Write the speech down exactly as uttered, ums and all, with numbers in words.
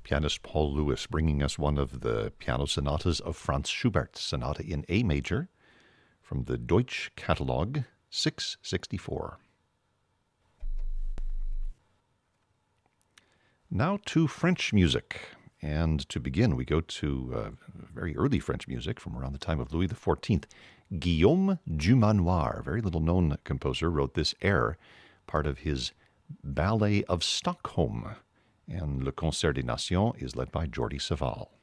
Pianist Paul Lewis bringing us one of the piano sonatas of Franz Schubert, Sonata in A major, from the Deutsch Catalog six sixty-four. Now to French music. And to begin, we go to uh, very early French music from around the time of Louis the fourteenth. Guillaume Dumanoir, a very little-known composer, wrote this air, part of his Ballet of Stockholm. And Le Concert des Nations is led by Jordi Savall.